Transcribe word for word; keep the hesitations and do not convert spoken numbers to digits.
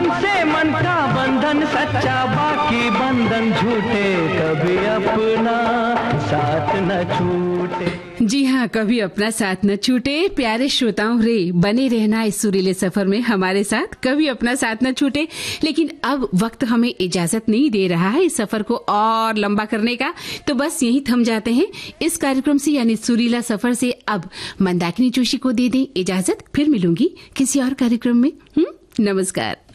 मन से मन का बंधन सच्चा, बाकी बंधन झूठे, कभी अपना साथ न छूटे। जी हाँ, कभी अपना साथ न छूटे। प्यारे श्रोताओं रे, बने रहना इस सुरीले सफर में हमारे साथ, कभी अपना साथ न छूटे। लेकिन अब वक्त हमें इजाजत नहीं दे रहा है इस सफर को और लंबा करने का, तो बस यहीं थम जाते हैं इस कार्यक्रम से, यानी सुरीला सफर से। अब मंदाकिनी जोशी को दे दें इजाजत, फिर मिलूंगी किसी और कार्यक्रम में। हम्म, नमस्कार।